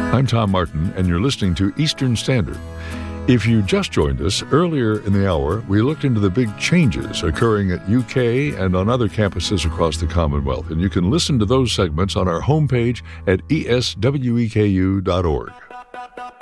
I'm Tom Martin, and you're listening to Eastern Standard. If you just joined us, earlier in the hour, we looked into the big changes occurring at UK and on other campuses across the Commonwealth, and you can listen to those segments on our homepage at esweku.org.